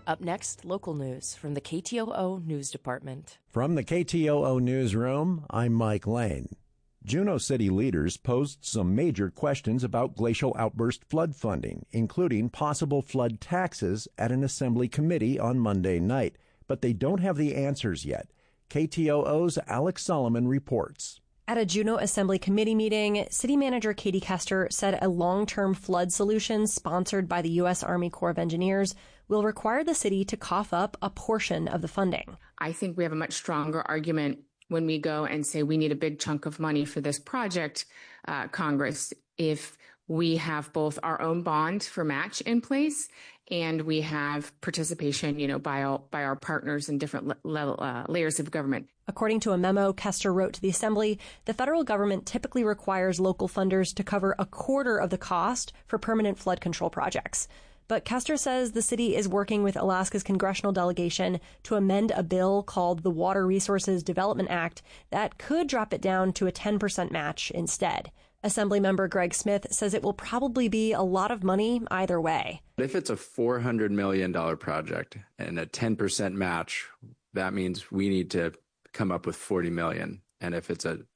Up next, local news from the KTOO News Department. From the KTOO Newsroom, I'm Mike Lane. Juneau City leaders posed some major questions about glacial outburst flood funding, including possible flood taxes at an assembly committee on Monday night. But they don't have the answers yet. KTOO's Alex Solomon reports. At a Juneau Assembly Committee meeting, City Manager Katie Kester said a long-term flood solution sponsored by the U.S. Army Corps of Engineers will require the city to cough up a portion of the funding. I think we have a much stronger argument when we go and say we need a big chunk of money for this project, Congress, if we have both our own bond for match in place and we have participation, by our partners in different layers of government. According to a memo Kester wrote to the Assembly, the federal government typically requires local funders to cover a quarter of the cost for permanent flood control projects. But Kester says the city is working with Alaska's congressional delegation to amend a bill called the Water Resources Development Act that could drop it down to a 10% match instead. Assemblymember Greg Smith says it will probably be a lot of money either way. If it's a $400 million project and a 10% match, that means we need to come up with $40 million. And if it's a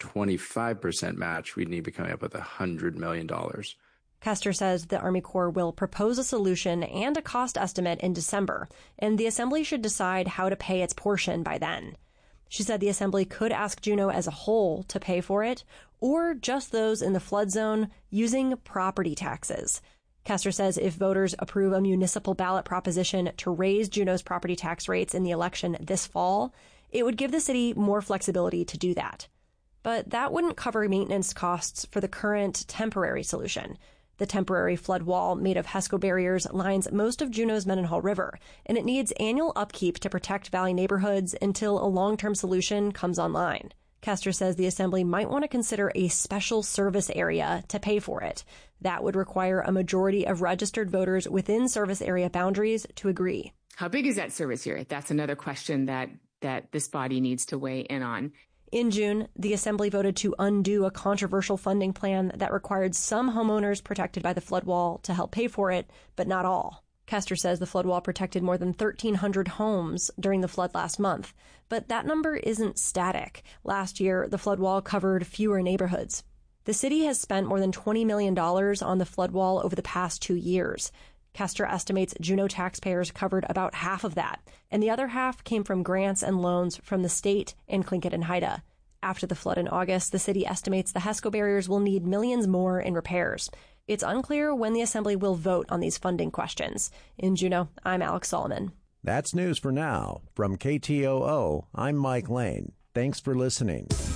25% match, we'd need to be coming up with $100 million. Kester says the Army Corps will propose a solution and a cost estimate in December, and the Assembly should decide how to pay its portion by then. She said the Assembly could ask Juneau as a whole to pay for it, or just those in the flood zone using property taxes. Kester says if voters approve a municipal ballot proposition to raise Juneau's property tax rates in the election this fall, it would give the city more flexibility to do that. But that wouldn't cover maintenance costs for the current temporary solution. The temporary flood wall made of HESCO barriers lines most of Juneau's Mendenhall River, and it needs annual upkeep to protect valley neighborhoods until a long-term solution comes online. Kester says the Assembly might want to consider a special service area to pay for it. That would require a majority of registered voters within service area boundaries to agree. How big is that service area? That's another question that this body needs to weigh in on. In June, the Assembly voted to undo a controversial funding plan that required some homeowners protected by the flood wall to help pay for it, but not all. Kester says the flood wall protected more than 1,300 homes during the flood last month, but that number isn't static. Last year, the flood wall covered fewer neighborhoods. The city has spent more than $20 million on the flood wall over the past 2 years. Kester estimates Juneau taxpayers covered about half of that, and the other half came from grants and loans from the state and Tlingit and Haida. After the flood in August, the city estimates the HESCO barriers will need millions more in repairs. It's unclear when the Assembly will vote on these funding questions. In Juneau, I'm Alex Solomon. That's news for now. From KTOO, I'm Mike Lane. Thanks for listening.